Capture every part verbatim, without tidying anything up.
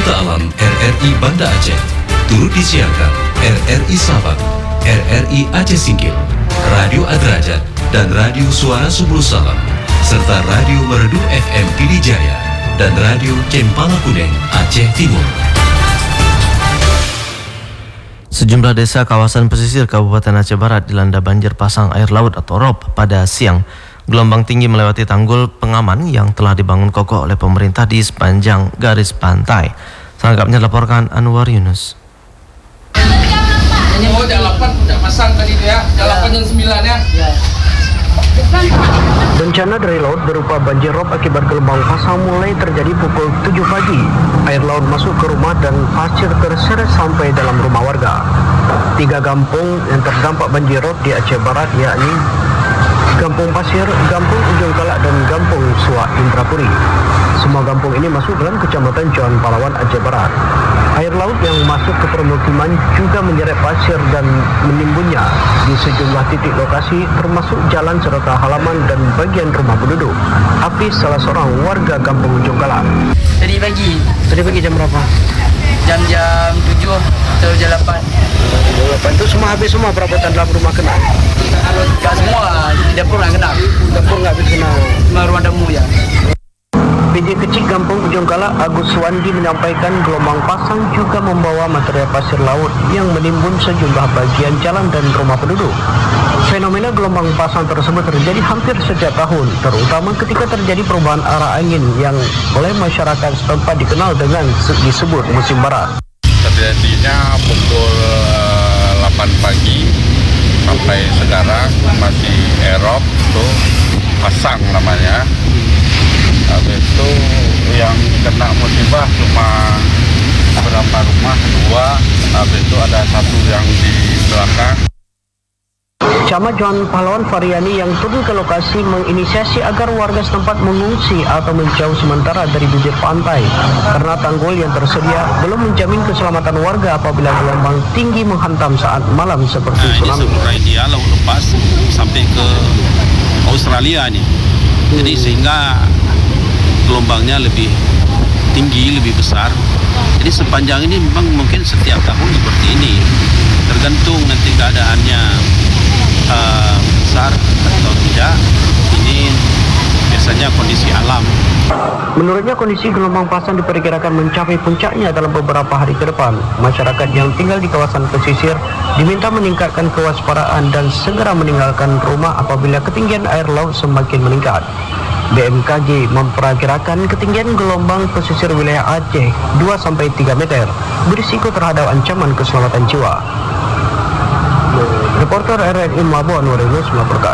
Berita Alam R R I Banda Aceh. Turut disiarkan R R I Sabang, R R I Aceh Singkil, Radio Adrajat, dan Radio Suara Subul Salam, serta Radio Merdu F M Pidijaya dan Radio Cempala Kuning Aceh Timur. Sejumlah desa kawasan pesisir Kabupaten Aceh Barat dilanda banjir pasang air laut atau R O P pada siang. Gelombang tinggi melewati tanggul pengaman yang telah dibangun kokoh oleh pemerintah di sepanjang garis pantai. Selengkapnya dilaporkan Anwar Yunus. Oh, jam delapan udah pasang tadi ya. Jam delapan jam sembilan ya. Bencana dari laut berupa banjir rob akibat gelombang pasang mulai terjadi pukul tujuh pagi. Air laut masuk ke rumah dan pasir terseret sampai dalam rumah warga. Tiga kampung yang terdampak banjir rob di Aceh Barat yakni Kampung Pasir, Kampung Ujung Kalak, dan Kampung Suak Indrapuri. Semua kampung ini masuk dalam Kecamatan John Palawan, Aceh Barat. Air laut yang masuk ke permukiman juga menyeret pasir dan menimbunnya di sejumlah titik lokasi termasuk jalan serta halaman dan bagian rumah penduduk. Apis, salah seorang warga Kampung Ujung Kalak. Tadi pagi. Tadi pagi jam berapa? Jam-jam tujuh atau jam delapan. delapan itu semua habis semua perabotan dalam rumah kena? Tak semua, di dapur nggak kena. Dapur nggak habis kena? Cuma rumah tamu ya. P J Kecil Kampung Ujung Kalak Agus Wandi menyampaikan gelombang pasang juga membawa material pasir laut yang menimbun sejumlah bagian jalan dan rumah penduduk. Fenomena gelombang pasang tersebut terjadi hampir setiap tahun, terutama ketika terjadi perubahan arah angin yang oleh masyarakat setempat dikenal dengan disebut musim barat. Terjadinya pukul delapan pagi sampai sekarang masih erop tuh pasang namanya. Habis itu yang kena musibah cuma beberapa rumah, dua. Habis itu ada satu yang di belakang. Camat John Palawan Faryani yang turun ke lokasi menginisiasi agar warga setempat mengungsi atau menjauh sementara dari bibir pantai karena tanggul yang tersedia belum menjamin keselamatan warga apabila gelombang tinggi menghantam saat malam seperti nah, tsunami. Ini sebenarnya dia laut lepas sampai ke Australia nih. Jadi sehingga gelombangnya lebih tinggi, lebih besar. Jadi sepanjang ini memang mungkin setiap tahun seperti ini. Tergantung nanti keadaannya uh, besar atau tidak. Ini biasanya kondisi alam. Menurutnya kondisi gelombang pasang diperkirakan mencapai puncaknya dalam beberapa hari ke depan. Masyarakat yang tinggal di kawasan pesisir diminta meningkatkan kewaspadaan dan segera meninggalkan rumah apabila ketinggian air laut semakin meningkat. B M K G memperkirakan ketinggian gelombang pesisir wilayah Aceh dua sampai tiga meter, berisiko terhadap ancaman keselamatan jiwa. Reporter R R I Mabu Anwar Yunus melaporkan.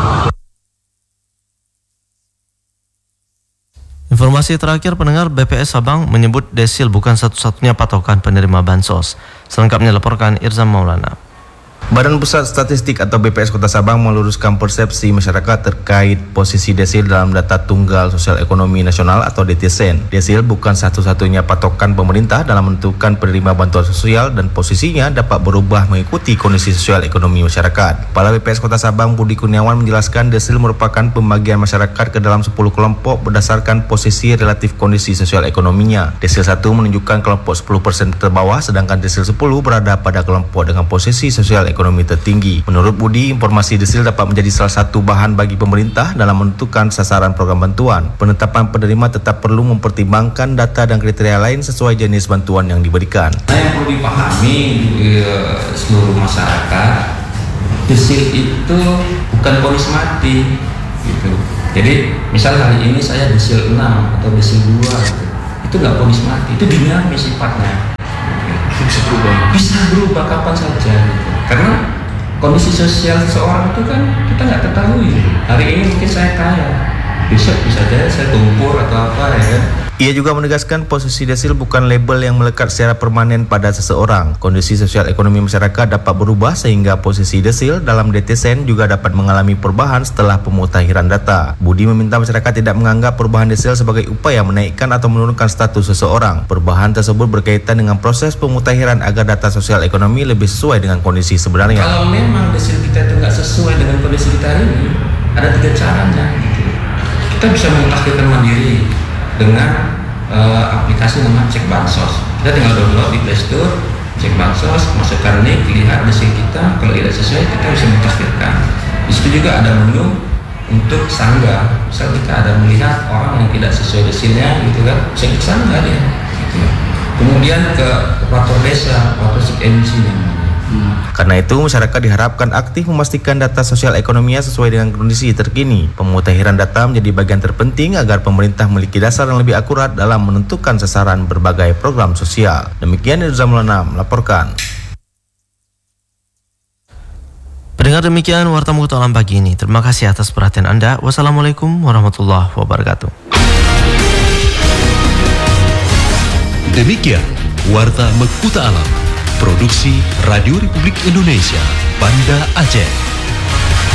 Informasi terakhir pendengar, B P S Sabang menyebut desil bukan satu-satunya patokan penerima bansos. Selengkapnya laporkan Irzam Maulana. Badan Pusat Statistik atau B P S Kota Sabang meluruskan persepsi masyarakat terkait posisi desil dalam data tunggal sosial ekonomi nasional atau D T S E N. Desil bukan satu-satunya patokan pemerintah dalam menentukan penerima bantuan sosial dan posisinya dapat berubah mengikuti kondisi sosial ekonomi masyarakat. Kepala B P S Kota Sabang Budi Kurniawan menjelaskan desil merupakan pembagian masyarakat ke dalam sepuluh kelompok berdasarkan posisi relatif kondisi sosial ekonominya. Desil satu menunjukkan kelompok sepuluh persen terbawah, sedangkan desil sepuluh berada pada kelompok dengan posisi sosial ekonomi ekonomi tertinggi. Menurut Budi, informasi desil dapat menjadi salah satu bahan bagi pemerintah dalam menentukan sasaran program bantuan. Penetapan penerima tetap perlu mempertimbangkan data dan kriteria lain sesuai jenis bantuan yang diberikan. Yang perlu dipahami eh, seluruh masyarakat, desil itu bukan vonis mati, gitu. Jadi, misal hari ini saya desil enam atau desil dua, gitu. Itu nggak vonis mati, itu dinamis sifatnya. Bisa berubah, bisa berubah kapan saja, gitu. Karena kondisi sosial seseorang itu kan kita nggak ketahui. Hari ini mungkin saya kaya, besok bisa jadi saya tumpur atau apa ya kan. Ia juga menegaskan posisi desil bukan label yang melekat secara permanen pada seseorang. Kondisi sosial ekonomi masyarakat dapat berubah sehingga posisi desil dalam D T S E N juga dapat mengalami perubahan setelah pemutahiran data. Budi meminta masyarakat tidak menganggap perubahan desil sebagai upaya menaikkan atau menurunkan status seseorang. Perubahan tersebut berkaitan dengan proses pemutahiran agar data sosial ekonomi lebih sesuai dengan kondisi sebenarnya. Kalau memang desil kita itu nggak sesuai dengan kondisi kita hari ini, ada tiga caranya. Gitu. Kita bisa memutakhirkan mandiri dengan uh, aplikasi namanya Cek Bansos. Kita tinggal download di Play Store, Cek Bansos, masukkan nik, lihat desil kita, kalau tidak sesuai kita bisa mengkafirkan. Di situ juga ada menu untuk sanggah. Misal kita ada melihat orang yang tidak sesuai desilnya gitu kan, bisa kita sanggah dia gitu. Kemudian ke operator desa, operator sub emisi namanya. Hmm. Karena itu masyarakat diharapkan aktif memastikan data sosial ekonominya sesuai dengan kondisi terkini. Pemutahiran data menjadi bagian terpenting agar pemerintah memiliki dasar yang lebih akurat dalam menentukan sasaran berbagai program sosial. Demikian Irza Maulana melaporkan. Pendengar, demikian Warta Mutu Alam pagi ini. Terima kasih atas perhatian Anda. Wassalamualaikum warahmatullahi wabarakatuh. Demikian Warta Mekuta Alam, produksi Radio Republik Indonesia, Banda Aceh.